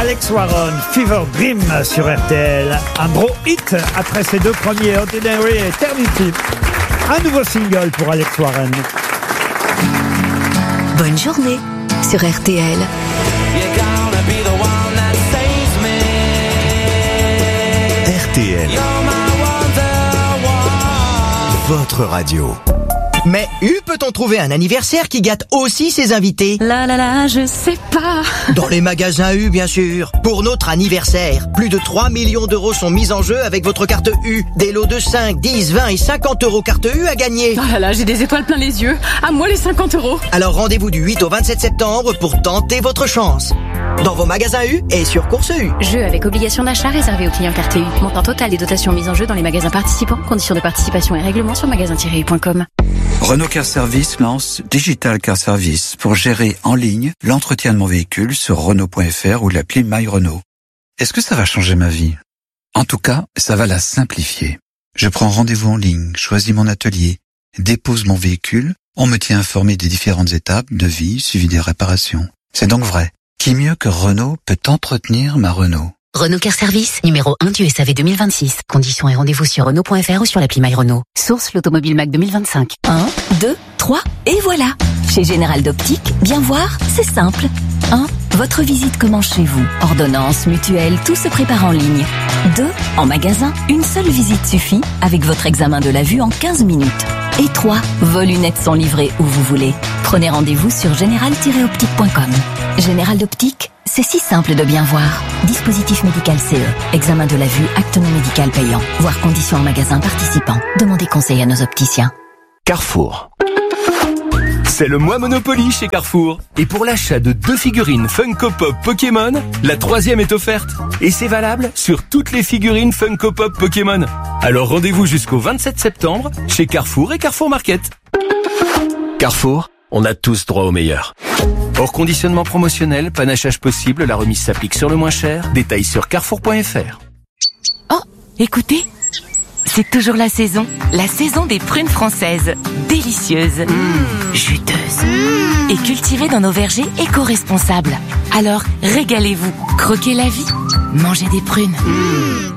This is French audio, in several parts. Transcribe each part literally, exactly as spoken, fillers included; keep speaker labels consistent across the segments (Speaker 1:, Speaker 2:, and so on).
Speaker 1: Alex Warren, Fever Dream sur R T L. Un gros hit après ses deux premiers, Ordinary et Eternity. Un nouveau single pour Alex Warren.
Speaker 2: Bonne journée sur R T L.
Speaker 3: R T L. Votre radio.
Speaker 4: Mais U peut-on trouver un anniversaire qui gâte aussi ses invités?
Speaker 2: Là là là, je sais pas.
Speaker 4: Dans les magasins U, bien sûr. Pour notre anniversaire, plus de trois millions d'euros sont mis en jeu avec votre carte U. Des lots de cinq, dix, vingt et cinquante euros carte U à gagner.
Speaker 2: Oh là là, j'ai des étoiles plein les yeux. À moi les cinquante euros.
Speaker 4: Alors rendez-vous du huit au vingt-sept septembre pour tenter votre chance. Dans vos magasins U et sur Course U.
Speaker 5: Jeu avec obligation d'achat réservé aux clients carte U. Montant total des dotations mises en jeu dans les magasins participants. Conditions de participation et règlements sur magasin tiret u point com.
Speaker 6: Renault Car Service lance Digital Car Service pour gérer en ligne l'entretien de mon véhicule sur Renault point F R ou l'appli My Renault. Est-ce que ça va changer ma vie? En tout cas, ça va la simplifier. Je prends rendez-vous en ligne, choisis mon atelier, dépose mon véhicule, on me tient informé des différentes étapes, devis, suivi des réparations. C'est donc vrai. Qui mieux que Renault peut entretenir ma Renault?
Speaker 7: Renault Car Service, numéro un du S A V deux mille vingt-six. Conditions et rendez-vous sur Renault point F R ou sur l'appli My Renault. Source l'Automobile Mac deux mille vingt-cinq.
Speaker 2: un, deux, trois, et voilà. Chez Général d'Optique, bien voir, c'est simple. un. Votre visite commence chez vous. Ordonnance, mutuelle, tout se prépare en ligne. deux. En magasin, une seule visite suffit avec votre examen de la vue en quinze minutes. Et trois. Vos lunettes sont livrées où vous voulez. Prenez rendez-vous sur général tiret optique point com. Général d'Optique, c'est si simple de bien voir. Dispositif médical C E. Examen de la vue, acte non médical payant. Voir conditions en magasin participant. Demandez conseil à nos opticiens.
Speaker 3: Carrefour.
Speaker 8: C'est le mois Monopoly chez Carrefour. Et pour l'achat de deux figurines Funko Pop Pokémon, la troisième est offerte. Et c'est valable sur toutes les figurines Funko Pop Pokémon. Alors rendez-vous jusqu'au vingt-sept septembre chez Carrefour et Carrefour Market. Carrefour, on a tous droit au meilleur. Hors conditionnement promotionnel, panachage possible, la remise s'applique sur le moins cher. Détails sur carrefour point F R.
Speaker 9: Oh, écoutez, c'est toujours la saison, la saison des prunes françaises. Délicieuses, mmh. juteuses mmh. et cultivées dans nos vergers éco-responsables. Alors, régalez-vous, croquez la vie, mangez des prunes. Mmh.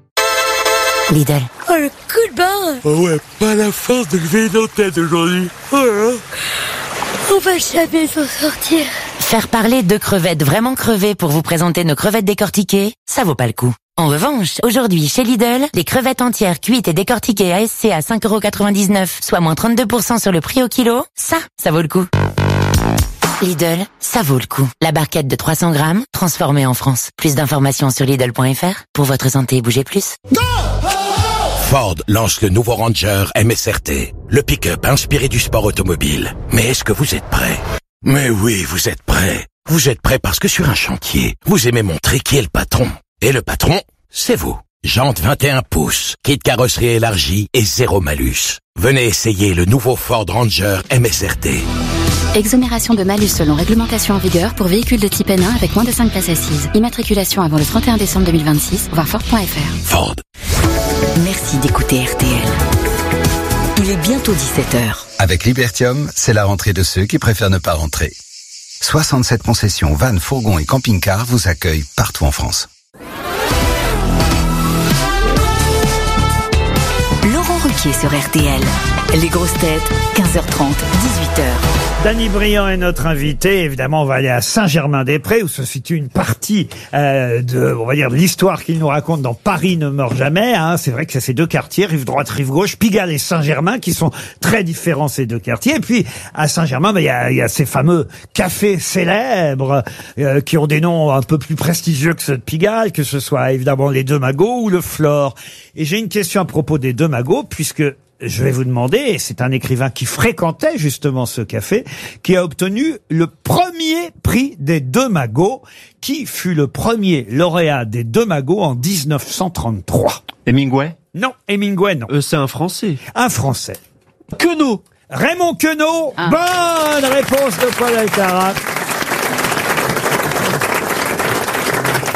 Speaker 7: Lidl.
Speaker 10: Oh, le coup de barre.
Speaker 11: Oh ouais, pas la force de lever une tête aujourd'hui. Oh là là.
Speaker 10: On va jamais s'en sortir.
Speaker 7: Faire parler deux crevettes vraiment crevées pour vous présenter nos crevettes décortiquées, ça vaut pas le coup. En revanche, aujourd'hui, chez Lidl, les crevettes entières cuites et décortiquées A S C à cinq euros quatre-vingt-dix-neuf, soit moins trente-deux pour cent sur le prix au kilo, ça, ça vaut le coup. Lidl, ça vaut le coup. La barquette de trois cents grammes, transformée en France. Plus d'informations sur Lidl point F R. Pour votre santé, bougez plus.
Speaker 12: Go! Ford lance le nouveau Ranger M S R T, le pick-up inspiré du sport automobile. Mais est-ce que vous êtes prêts? Mais oui, vous êtes prêts. Vous êtes prêts parce que sur un chantier, vous aimez montrer qui est le patron. Et le patron, c'est vous. Jantes vingt et un pouces, kit carrosserie élargie et zéro malus. Venez essayer le nouveau Ford Ranger M S R T.
Speaker 5: Exonération de malus selon réglementation en vigueur pour véhicules de type N un avec moins de cinq places assises. Immatriculation avant le trente et un décembre deux mille vingt-six, voir Ford point F R.
Speaker 12: Ford.
Speaker 2: Merci d'écouter R T L. Il est bientôt dix-sept heures.
Speaker 6: Avec Libertium, c'est la rentrée de ceux qui préfèrent ne pas rentrer. soixante-sept concessions, vannes, fourgons et camping-cars vous accueillent partout en France.
Speaker 2: Laurent Ruquier sur R T L. Les grosses têtes, quinze heures trente, dix-huit heures.
Speaker 1: Dany Briand est notre invité. Évidemment, on va aller à Saint-Germain-des-Prés, où se situe une partie euh, de, on va dire, de l'histoire qu'il nous raconte dans Paris ne meurt jamais. Hein. C'est vrai que c'est ces deux quartiers, rive droite, rive gauche, Pigalle et Saint-Germain, qui sont très différents, ces deux quartiers. Et puis, à Saint-Germain, ben, il y a, y a ces fameux cafés célèbres euh, qui ont des noms un peu plus prestigieux que ceux de Pigalle, que ce soit évidemment les Deux Magots ou le Flore. Et j'ai une question à propos des Deux Magots, puisque je vais vous demander, et c'est un écrivain qui fréquentait justement ce café, qui a obtenu le premier prix des Deux Magots. Qui fut le premier lauréat des Deux Magots en dix-neuf cent trente-trois?
Speaker 13: Hemingway?
Speaker 1: Non, Hemingway, non.
Speaker 13: Euh, c'est un Français.
Speaker 1: Un Français.
Speaker 13: Queneau.
Speaker 1: Raymond Queneau. Ah. Bonne réponse de Paul Alcarat.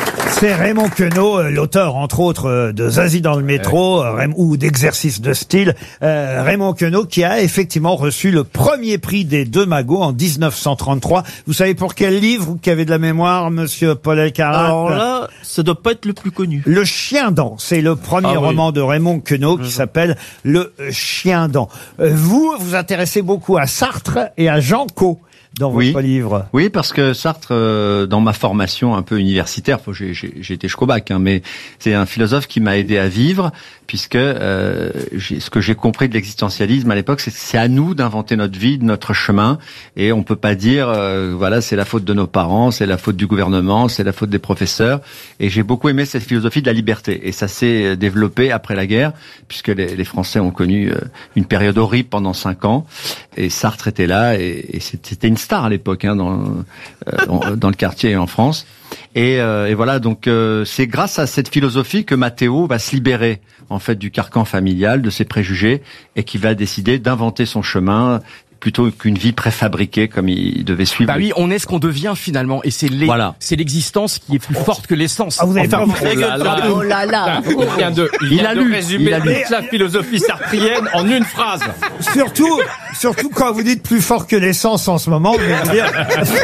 Speaker 1: C'est Raymond Queneau, euh, l'auteur, entre autres, euh, de Zazie dans le métro, euh, Raym- ou d'Exercice de style. Euh, Raymond Queneau qui a effectivement reçu le premier prix des Deux Magots en dix-neuf cent trente-trois. Vous savez pour quel livre, vous qui avez de la mémoire, monsieur Paul Elkarat?
Speaker 13: Alors là, ça doit pas être le plus connu.
Speaker 1: Le Chien dent, c'est le premier
Speaker 13: Ah oui.
Speaker 1: roman de Raymond Queneau qui s'appelle Le Chien dent. Euh, Vous, vous intéressez beaucoup à Sartre et à Jean Cau dans
Speaker 14: Oui.
Speaker 1: votre livre.
Speaker 14: Oui, parce que Sartre, euh, dans ma formation un peu universitaire, faut- j'ai, j'ai, j'ai été jusqu'au bac, hein, mais c'est un philosophe qui m'a aidé à vivre, puisque euh, j'ai, ce que j'ai compris de l'existentialisme à l'époque, c'est que c'est à nous d'inventer notre vie, notre chemin, et on peut pas dire, euh, voilà, c'est la faute de nos parents, c'est la faute du gouvernement, c'est la faute des professeurs. Et j'ai beaucoup aimé cette philosophie de la liberté, et ça s'est développé après la guerre, puisque les, les Français ont connu euh, une période horrible pendant cinq ans, et Sartre était là, et, et c'était une star à l'époque, hein, dans, euh, dans, dans le quartier et en France. Et, euh, et voilà, donc euh, c'est grâce à cette philosophie que Mathéo va se libérer en fait du carcan familial, de ses préjugés, et qui va décider d'inventer son chemin plutôt qu'une vie préfabriquée comme il devait suivre.
Speaker 15: Bah oui, on est ce qu'on devient finalement, et c'est l'e-
Speaker 14: Voilà.
Speaker 15: c'est l'existence qui est plus forte que l'essence.
Speaker 1: Ah, vous avez
Speaker 15: Enfin,
Speaker 1: pas-
Speaker 15: oh là là.
Speaker 16: Oh là là.
Speaker 13: Il vient de, il
Speaker 14: Il
Speaker 13: vient
Speaker 14: a
Speaker 13: de
Speaker 14: lu,
Speaker 13: résumer
Speaker 14: il a lu.
Speaker 13: toute la philosophie sartrienne en une phrase.
Speaker 1: Surtout, surtout quand vous dites plus fort que l'essence en ce moment, vous allez dire,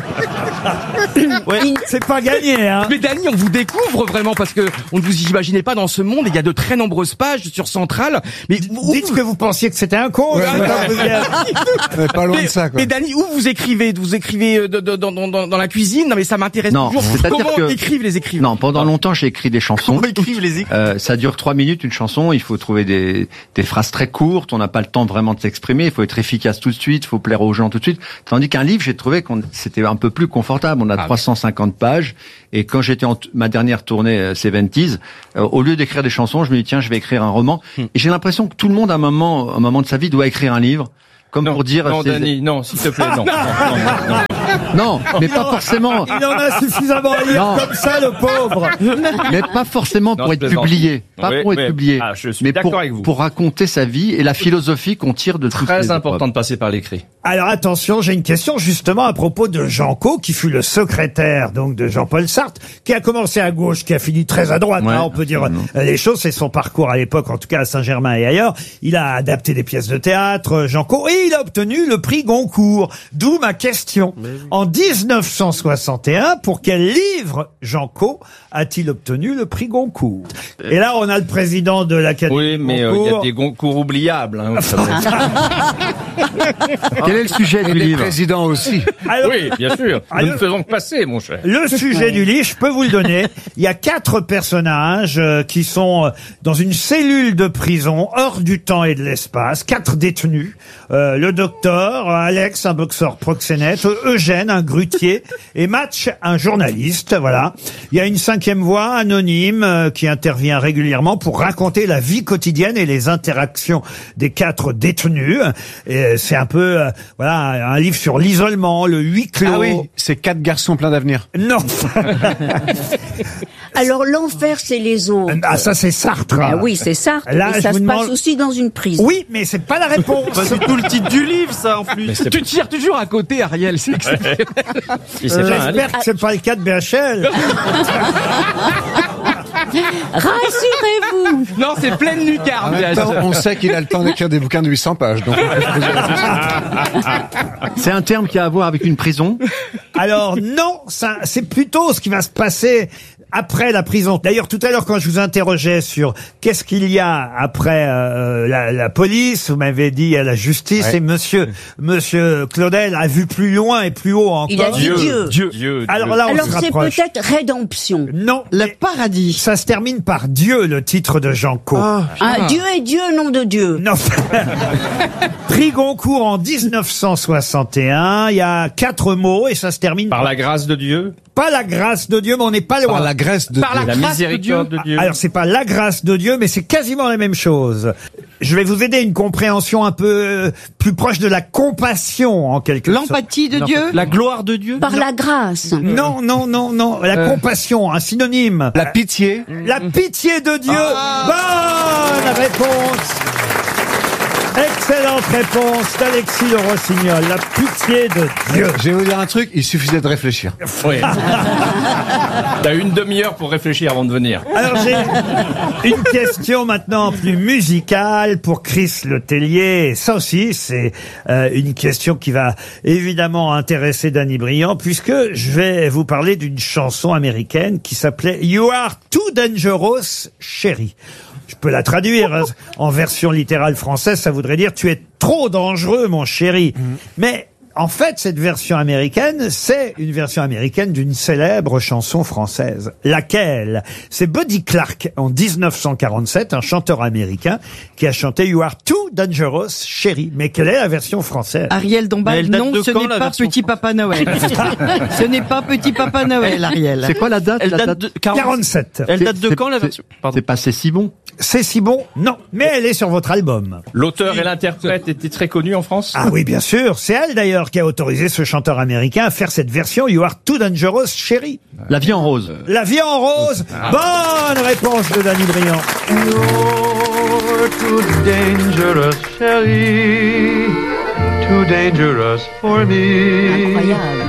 Speaker 15: Ouais.
Speaker 1: c'est pas gagné, hein.
Speaker 15: Mais Dany, on vous découvre vraiment parce que on ne vous imaginait pas dans ce monde. Il y a de très nombreuses pages sur Centrale. Mais où
Speaker 1: Dites
Speaker 15: vous-
Speaker 1: que vous pensiez que c'était un con.
Speaker 17: Ouais,
Speaker 1: hein,
Speaker 17: ouais.
Speaker 1: quand vous êtes-
Speaker 17: On est pas loin
Speaker 15: mais,
Speaker 17: de ça, quoi.
Speaker 15: mais Dany, où vous écrivez Vous écrivez euh, de- de- dans, dans, dans, dans la cuisine? Non, mais ça m'intéresse
Speaker 14: Non,
Speaker 15: toujours.
Speaker 14: c'est-à-dire
Speaker 15: Comment
Speaker 14: que-
Speaker 15: écrivent les écrivains?
Speaker 14: Non, pendant longtemps, j'ai écrit des chansons.
Speaker 15: Comment écrivent les écrivains?
Speaker 14: Euh, ça dure trois minutes une chanson. Il faut trouver des, des phrases très courtes. On n'a pas le temps vraiment de s'exprimer. Il faut être efficace tout de suite. Il faut plaire aux gens tout de suite. Tandis qu'un livre, j'ai trouvé qu'on c'était un peu plus confortable. On a
Speaker 15: Ah,
Speaker 14: trois cent cinquante pages. Et quand j'étais en t- ma dernière tournée euh, soixante-dix, euh, au lieu d'écrire des chansons, je me dis tiens, je vais écrire un roman.
Speaker 15: Hmm.
Speaker 14: Et j'ai l'impression que tout le monde, à un moment, à un moment de sa vie, doit écrire un livre. Comme
Speaker 13: Non,
Speaker 14: pour dire.
Speaker 13: non,
Speaker 14: c'est-
Speaker 13: Dany, non, s'il te plaît, non. non, non, non, non.
Speaker 14: Non, mais pas forcément.
Speaker 1: Il en a suffisamment à lire
Speaker 14: Non.
Speaker 1: comme ça, le pauvre.
Speaker 14: Mais pas forcément
Speaker 13: Non,
Speaker 14: pour
Speaker 13: je
Speaker 14: être
Speaker 13: plaisante.
Speaker 14: publié. Pas
Speaker 13: Oui,
Speaker 14: pour être
Speaker 13: mais-
Speaker 14: publié.
Speaker 13: ah, je suis
Speaker 14: mais
Speaker 13: d'accord
Speaker 14: pour,
Speaker 13: avec vous.
Speaker 14: pour raconter sa vie et la philosophie qu'on tire de toutes les
Speaker 13: Très
Speaker 14: épreuves.
Speaker 13: important de passer par l'écrit.
Speaker 1: Alors attention, j'ai une question justement à propos de Jean Cau, qui fut le secrétaire donc de Jean-Paul Sartre, qui a commencé à gauche, qui a fini très à droite.
Speaker 14: Ouais,
Speaker 1: hein, on peut dire
Speaker 14: absolument.
Speaker 1: euh, les choses. C'est son parcours à l'époque, en tout cas à Saint-Germain et ailleurs. Il a adapté des pièces de théâtre, euh, Jean Cau, et il a obtenu le prix Goncourt. D'où ma question. En dix-neuf cent soixante et un, pour quel livre Jean Cau a-t-il obtenu le prix Goncourt? Et là, on a le président de l'Académie
Speaker 13: Oui, mais euh, il y a
Speaker 1: Goncourt.
Speaker 13: des Goncourt oubliables. Hein, vous savez.
Speaker 14: Quel est le sujet
Speaker 17: Et
Speaker 14: du
Speaker 17: les
Speaker 14: livre?
Speaker 17: présidents aussi.
Speaker 1: Alors,
Speaker 13: Oui, bien sûr.
Speaker 1: Ah,
Speaker 13: Nous
Speaker 1: le-
Speaker 13: ne faisons que passer, mon cher.
Speaker 1: Le sujet du livre, je peux vous le donner. Il y a quatre personnages euh, qui sont euh, dans une cellule de prison, hors du temps et de l'espace. Quatre détenus. Euh, le docteur, Alex, un boxeur proxénète, Eugène, un grutier, et Match, un journaliste. Voilà. Il y a une cinquième voix anonyme euh, qui intervient régulièrement pour raconter la vie quotidienne et les interactions des quatre détenus. Et c'est un peu, euh, voilà, un livre sur l'isolement, le huis clos.
Speaker 17: Ah oui, c'est quatre garçons pleins d'avenir.
Speaker 1: Non.
Speaker 16: Alors l'enfer, c'est les autres.
Speaker 1: Ah, ça, c'est Sartre.
Speaker 16: Ah oui, c'est Sartre.
Speaker 1: Là,
Speaker 16: et
Speaker 1: je
Speaker 16: ça
Speaker 1: vous
Speaker 16: se
Speaker 1: demande-
Speaker 16: passe aussi dans une prison.
Speaker 1: Oui, mais c'est pas la réponse.
Speaker 13: C'est tout le titre du livre, ça, en plus. Mais c'est
Speaker 15: Tu tires toujours à côté, Ariel. C'est exceptionnel.
Speaker 13: Et c'est pas un livre.
Speaker 1: J'espère que c'est pas le cas de B H L.
Speaker 16: Rassurez-vous.
Speaker 15: Non, c'est pleine
Speaker 17: En
Speaker 15: lucarne.
Speaker 17: même temps, on sait qu'il a le temps d'écrire des bouquins de huit cents pages. Donc, on peut se poser la question.
Speaker 14: C'est un terme qui a à voir avec une prison.
Speaker 1: Alors non, ça, c'est plutôt ce qui va se passer après la prison. D'ailleurs, tout à l'heure, quand je vous interrogeais sur qu'est-ce qu'il y a après euh, la, la police, vous m'avez dit à la justice,
Speaker 17: Ouais.
Speaker 1: et Monsieur Monsieur Claudel a vu plus loin et plus haut encore.
Speaker 16: Il a dit Dieu.
Speaker 13: Dieu. Dieu.
Speaker 1: Alors là, on
Speaker 16: Alors
Speaker 1: se
Speaker 16: c'est
Speaker 1: rapproche.
Speaker 16: peut-être rédemption.
Speaker 1: Non,
Speaker 16: Le
Speaker 1: mais
Speaker 16: paradis.
Speaker 1: ça se termine par Dieu, le titre de Jean Cau.
Speaker 16: Ah, Dieu est Dieu, nom de Dieu.
Speaker 1: Non. Prix Goncourt en dix-neuf cent soixante et un. Il y a quatre mots et ça se termine
Speaker 13: Par la grâce de Dieu.
Speaker 1: pas la grâce de Dieu, mais on n'est pas loin.
Speaker 17: Par la graisse de
Speaker 15: Par la
Speaker 17: Dieu.
Speaker 13: La
Speaker 15: grâce de
Speaker 13: miséricorde de Dieu.
Speaker 1: Alors c'est pas la grâce de Dieu, mais c'est quasiment la même chose. Je vais vous aider à une compréhension un peu euh, plus proche de la compassion en quelque sorte.
Speaker 16: L'empathie de Dieu.
Speaker 13: La gloire de Dieu.
Speaker 16: Par la grâce.
Speaker 1: Non, non, non, non. La
Speaker 17: Euh.
Speaker 1: compassion, un synonyme.
Speaker 17: La pitié.
Speaker 1: La pitié de Dieu. Bonne réponse. Excellente réponse d'Alexis de Rossignol. La pitié de Dieu.
Speaker 17: Je vais vous dire un truc, il suffisait de réfléchir.
Speaker 13: Oui. T'as une demi-heure pour réfléchir avant de venir.
Speaker 1: Alors j'ai une question maintenant plus musicale pour Chris Letellier. Et ça aussi, c'est euh, une question qui va évidemment intéresser Danny Briand, puisque je vais vous parler d'une chanson américaine qui s'appelait You Are Too Dangerous, Chérie. Je peux la traduire hein. En version littérale française, ça voudrait dire tu es trop dangereux, mon chéri. Mmh. Mais en fait, cette version américaine, c'est une version américaine d'une célèbre chanson française. Laquelle? C'est Buddy Clark, en dix-neuf cent quarante-sept, un chanteur américain, qui a chanté You Are Too Dangerous, Chérie. Mais quelle est la version française?
Speaker 18: Ariel Dombal, non, ce n'est pas Petit Papa Noël. Ce n'est pas Petit Papa Noël, Ariel.
Speaker 14: C'est quoi la date?
Speaker 13: Elle
Speaker 14: la
Speaker 13: date
Speaker 14: date
Speaker 13: de quarante...
Speaker 1: quarante-sept.
Speaker 13: Elle date de quand la version? Pardon.
Speaker 14: C'est pas C'est si bon.
Speaker 1: C'est si bon? Non. Mais elle est sur votre album.
Speaker 13: L'auteur et l'interprète étaient très connus en France?
Speaker 1: Ah oui, bien sûr. C'est elle d'ailleurs qui a autorisé ce chanteur américain à faire cette version You Are Too Dangerous, Chérie.
Speaker 14: La vie en rose.
Speaker 1: La vie en rose. Ah. Bonne réponse de Danny Briand.
Speaker 19: You're too dangerous, chérie. Too dangerous for me.
Speaker 18: Incroyable.